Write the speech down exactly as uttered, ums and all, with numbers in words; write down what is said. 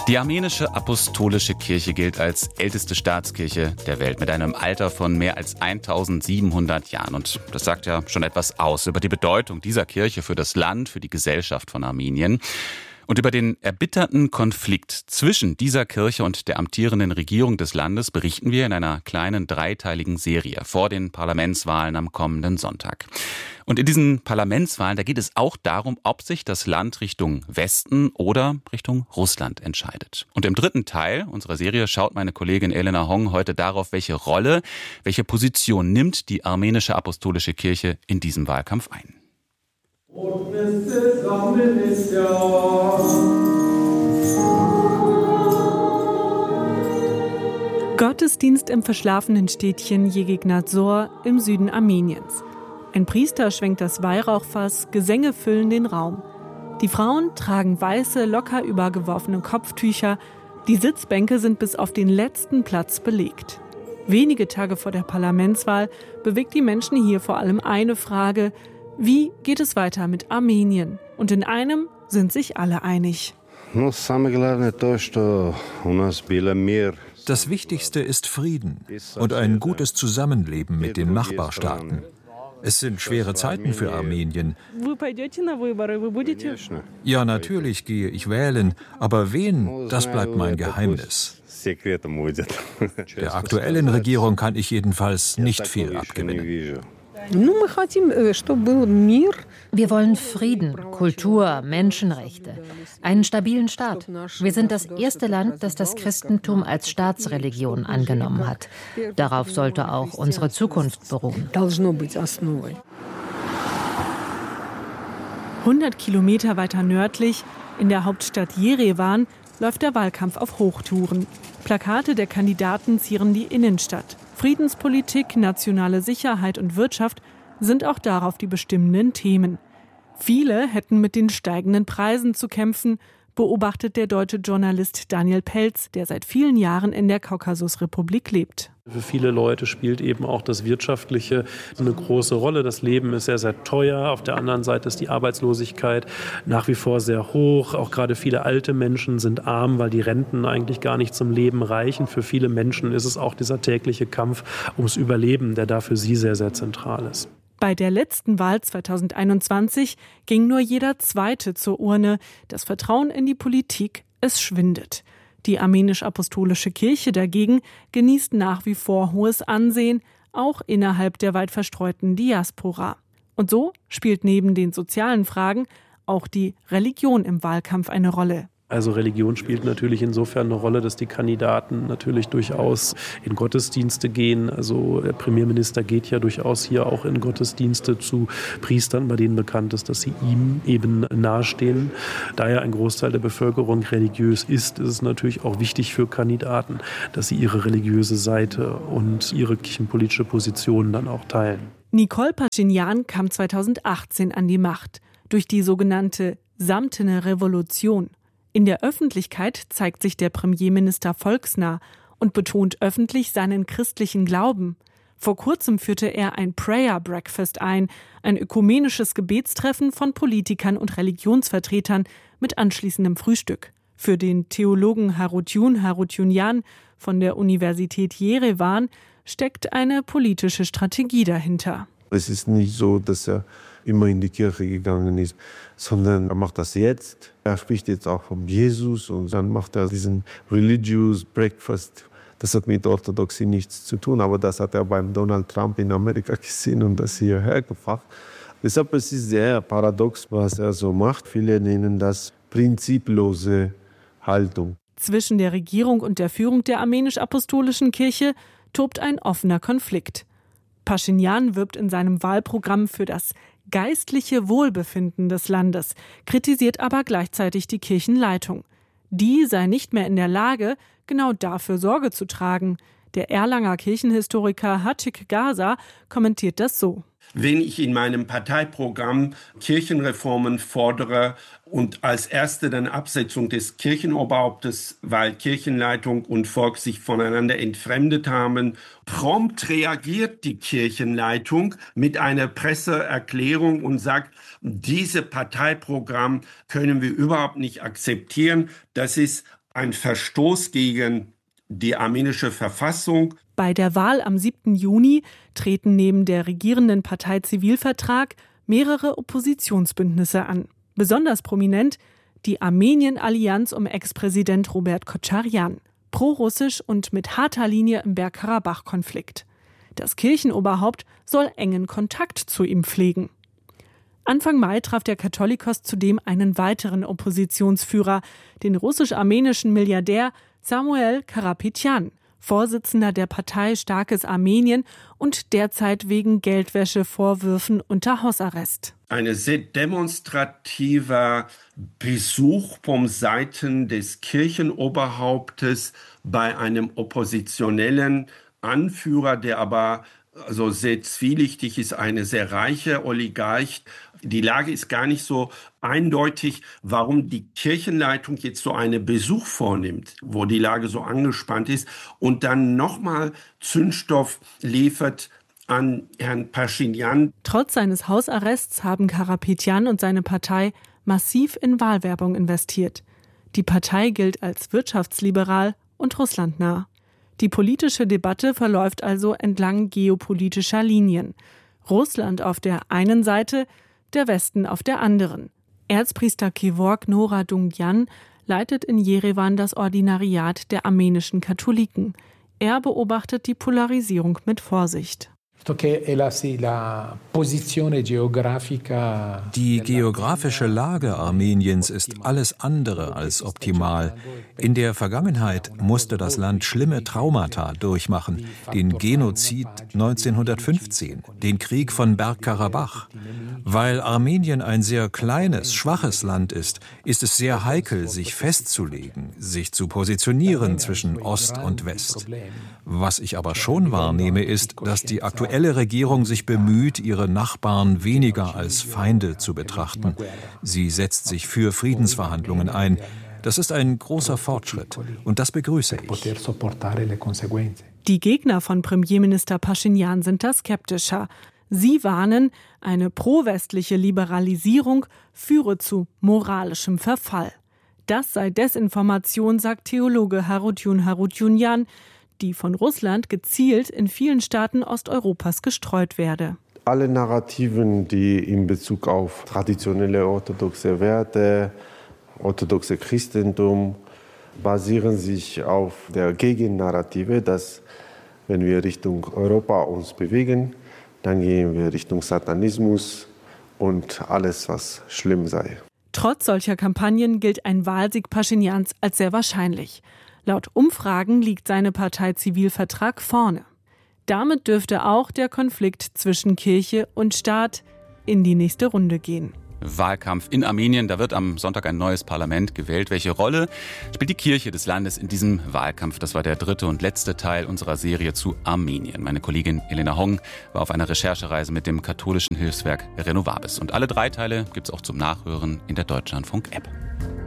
Die armenische apostolische Kirche gilt als älteste Staatskirche der Welt mit einem Alter von mehr als eintausendsiebenhundert Jahren. Und das sagt ja schon etwas aus über die Bedeutung dieser Kirche für das Land, für die Gesellschaft von Armenien. Und über den erbitterten Konflikt zwischen dieser Kirche und der amtierenden Regierung des Landes berichten wir in einer kleinen dreiteiligen Serie vor den Parlamentswahlen am kommenden Sonntag. Und in diesen Parlamentswahlen, da geht es auch darum, ob sich das Land Richtung Westen oder Richtung Russland entscheidet. Und im dritten Teil unserer Serie schaut meine Kollegin Elena Hong heute darauf, welche Rolle, welche Position nimmt die armenische apostolische Kirche in diesem Wahlkampf ein. Gottesdienst im verschlafenen Städtchen Yeghegnadzor im Süden Armeniens. Ein Priester schwenkt das Weihrauchfass, Gesänge füllen den Raum. Die Frauen tragen weiße, locker übergeworfene Kopftücher. Die Sitzbänke sind bis auf den letzten Platz belegt. Wenige Tage vor der Parlamentswahl bewegt die Menschen hier vor allem eine Frage: Wie geht es weiter mit Armenien? Und in einem sind sich alle einig. Das Wichtigste ist Frieden und ein gutes Zusammenleben mit den Nachbarstaaten. Es sind schwere Zeiten für Armenien. Ja, natürlich gehe ich wählen, aber wen, das bleibt mein Geheimnis. Der aktuellen Regierung kann ich jedenfalls nicht viel abgewinnen. Wir wollen Frieden, Kultur, Menschenrechte, einen stabilen Staat. Wir sind das erste Land, das das Christentum als Staatsreligion angenommen hat. Darauf sollte auch unsere Zukunft beruhen. hundert Kilometer weiter nördlich, in der Hauptstadt Jerewan, läuft der Wahlkampf auf Hochtouren. Plakate der Kandidaten zieren die Innenstadt. Friedenspolitik, nationale Sicherheit und Wirtschaft sind auch darauf die bestimmenden Themen. Viele hätten mit den steigenden Preisen zu kämpfen, beobachtet der deutsche Journalist Daniel Pelz, der seit vielen Jahren in der Kaukasusrepublik lebt. Für viele Leute spielt eben auch das Wirtschaftliche eine große Rolle. Das Leben ist sehr, sehr teuer. Auf der anderen Seite ist die Arbeitslosigkeit nach wie vor sehr hoch. Auch gerade viele alte Menschen sind arm, weil die Renten eigentlich gar nicht zum Leben reichen. Für viele Menschen ist es auch dieser tägliche Kampf ums Überleben, der da für sie sehr, sehr zentral ist. Bei der letzten Wahl zweitausendeinundzwanzig ging nur jeder Zweite zur Urne. Das Vertrauen in die Politik, es schwindet. Die armenisch-apostolische Kirche dagegen genießt nach wie vor hohes Ansehen, auch innerhalb der weit verstreuten Diaspora. Und so spielt neben den sozialen Fragen auch die Religion im Wahlkampf eine Rolle. Also Religion spielt natürlich insofern eine Rolle, dass die Kandidaten natürlich durchaus in Gottesdienste gehen. Also der Premierminister geht ja durchaus hier auch in Gottesdienste zu Priestern, bei denen bekannt ist, dass sie ihm eben nahestehen. Da ja ein Großteil der Bevölkerung religiös ist, ist es natürlich auch wichtig für Kandidaten, dass sie ihre religiöse Seite und ihre kirchenpolitische Position dann auch teilen. Nikol Paschinjan kam zweitausendachtzehn an die Macht durch die sogenannte Samtene Revolution. In der Öffentlichkeit zeigt sich der Premierminister volksnah und betont öffentlich seinen christlichen Glauben. Vor kurzem führte er ein Prayer Breakfast ein, ein ökumenisches Gebetstreffen von Politikern und Religionsvertretern mit anschließendem Frühstück. Für den Theologen Harutyun Harutyunjan von der Universität Jerewan steckt eine politische Strategie dahinter. Es ist nicht so, dass er immer in die Kirche gegangen ist, sondern er macht das jetzt. Er spricht jetzt auch von Jesus und dann macht er diesen Religious Breakfast. Das hat mit Orthodoxie nichts zu tun, aber das hat er beim Donald Trump in Amerika gesehen und das hierher gebracht. Deshalb ist es sehr paradox, was er so macht. Viele nennen das prinziplose Haltung. Zwischen der Regierung und der Führung der armenisch-apostolischen Kirche tobt ein offener Konflikt. Paschinjan wirbt in seinem Wahlprogramm für das geistliche Wohlbefinden des Landes, kritisiert aber gleichzeitig die Kirchenleitung. Die sei nicht mehr in der Lage, genau dafür Sorge zu tragen. Der Erlanger Kirchenhistoriker Hachik Gaza kommentiert das so. Wenn ich in meinem Parteiprogramm Kirchenreformen fordere und als erste dann Absetzung des Kirchenoberhauptes, weil Kirchenleitung und Volk sich voneinander entfremdet haben, prompt reagiert die Kirchenleitung mit einer Presseerklärung und sagt, dieses Parteiprogramm können wir überhaupt nicht akzeptieren. Das ist ein Verstoß gegen die armenische Verfassung. Bei der Wahl am siebten Juni treten neben der regierenden Partei Zivilvertrag mehrere Oppositionsbündnisse an. Besonders prominent die Armenien-Allianz um Ex-Präsident Robert Kocharyan, prorussisch und mit harter Linie im Bergkarabach-Konflikt. Das Kirchenoberhaupt soll engen Kontakt zu ihm pflegen. Anfang Mai traf der Katholikos zudem einen weiteren Oppositionsführer, den russisch-armenischen Milliardär Samuel Karapetyan, Vorsitzender der Partei Starkes Armenien und derzeit wegen Geldwäschevorwürfen unter Hausarrest. Ein sehr demonstrativer Besuch von Seiten des Kirchenoberhauptes bei einem oppositionellen Anführer, der aber also sehr zwielichtig ist, eine sehr reiche Oligarch. Die Lage ist gar nicht so eindeutig, warum die Kirchenleitung jetzt so einen Besuch vornimmt, wo die Lage so angespannt ist und dann nochmal Zündstoff liefert an Herrn Pashinyan. Trotz seines Hausarrests haben Karapetyan und seine Partei massiv in Wahlwerbung investiert. Die Partei gilt als wirtschaftsliberal und russlandnah. Die politische Debatte verläuft also entlang geopolitischer Linien. Russland auf der einen Seite, der Westen auf der anderen. Erzpriester Kevork Noradungyan leitet in Jerewan das Ordinariat der armenischen Katholiken. Er beobachtet die Polarisierung mit Vorsicht. Die geografische Lage Armeniens ist alles andere als optimal. In der Vergangenheit musste das Land schlimme Traumata durchmachen. Den Genozid neunzehnhundertfünfzehn, den Krieg von Bergkarabach. Weil Armenien ein sehr kleines, schwaches Land ist, ist es sehr heikel, sich festzulegen, sich zu positionieren zwischen Ost und West. Was ich aber schon wahrnehme, ist, dass die aktuelle Regierung sich bemüht, ihre Nachbarn weniger als Feinde zu betrachten. Sie setzt sich für Friedensverhandlungen ein. Das ist ein großer Fortschritt und das begrüße ich. Die Gegner von Premierminister Pashinyan sind da skeptischer. Sie warnen, eine pro-westliche Liberalisierung führe zu moralischem Verfall. Das sei Desinformation, sagt Theologe Harutyun Harutyunyan, die von Russland gezielt in vielen Staaten Osteuropas gestreut werde. Alle Narrativen, die in Bezug auf traditionelle orthodoxe Werte, orthodoxe Christentum, basieren sich auf der Gegennarrative, dass wenn wir Richtung Europa uns bewegen, dann gehen wir Richtung Satanismus und alles, was schlimm sei. Trotz solcher Kampagnen gilt ein Wahlsieg Paschinyans als sehr wahrscheinlich. Laut Umfragen liegt seine Partei Zivilvertrag vorne. Damit dürfte auch der Konflikt zwischen Kirche und Staat in die nächste Runde gehen. Wahlkampf in Armenien, da wird am Sonntag ein neues Parlament gewählt. Welche Rolle spielt die Kirche des Landes in diesem Wahlkampf? Das war der dritte und letzte Teil unserer Serie zu Armenien. Meine Kollegin Elena Hong war auf einer Recherchereise mit dem katholischen Hilfswerk Renovabis. Und alle drei Teile gibt's auch zum Nachhören in der Deutschlandfunk-App.